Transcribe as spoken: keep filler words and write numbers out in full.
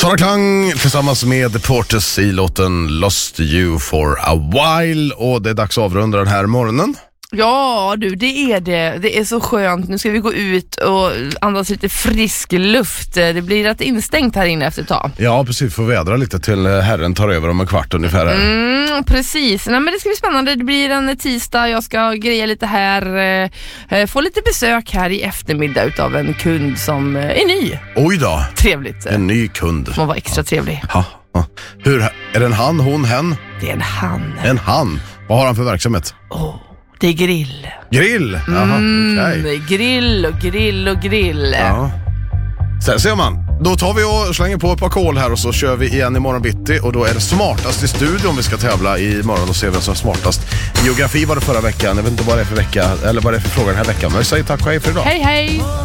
Sara Klang tillsammans med The Porters i låten Lost You for a While. Och det är dags att avrunda den här morgonen. Ja du, det är det. Det är så skönt. Nu ska vi gå ut och andas lite frisk luft. Det blir rätt instängt här inne efter ett tag. Ja, precis. Får vädra lite till herren tar över om en kvart ungefär. Här. Mm, precis. Nej, men det ska bli spännande. Det blir en tisdag. Jag ska greja lite här. Eh, få lite besök här i eftermiddag utav en kund som är ny. Oj då. Trevligt. En ny kund. Som var extra trevlig. Ha, ha. Hur, är det en han, hon, hen? Det är en han. En han. Vad har han för verksamhet? Åh. Oh. Det är grill. Grill? Jaha, mm, okej. Grill och grill och grill. Ja. Sen ser man. Då tar vi och slänger på ett par kol här och så kör vi igen imorgon bitti. Och då är det smartast i studion vi ska tävla i morgon. Då ser vi vem som är smartast. Geografi var det förra veckan. Jag vet inte vad det är för vecka eller vad det är för fråga den här veckan. Men jag säger tack och hej för idag. Hej hej.